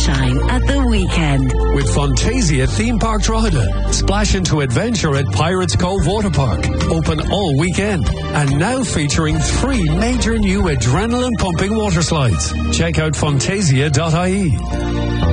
sunshine at the weekend. With Fantasia Theme Park Drogheda. Splash into adventure at Pirates Cove Water Park. Open all weekend. And now featuring 3 major new adrenaline-pumping water slides. Check out fantasia.ie.